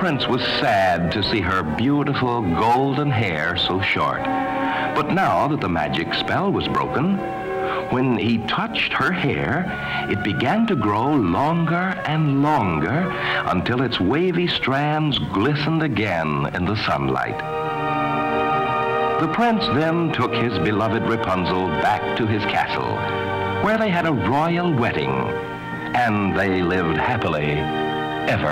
prince was sad to see her beautiful golden hair so short. But now that the magic spell was broken, when he touched her hair, it began to grow longer and longer until its wavy strands glistened again in the sunlight. The prince then took his beloved Rapunzel back to his castle, where they had a royal wedding, and they lived happily ever